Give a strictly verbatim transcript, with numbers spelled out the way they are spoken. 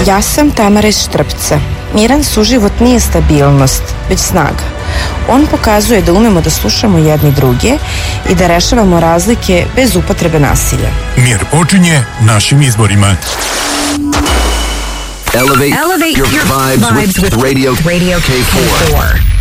Ja sam Tamara iz Štrpca. Miran suživot nije stabilnost, već snaga. On pokazuje da umemo da slušamo jedni druge i da rešavamo razlike bez upotrebe nasilja. Mir počinje našim izborima. Elevate, Elevate your, your vibes, vibes with, with Radio, Radio K four.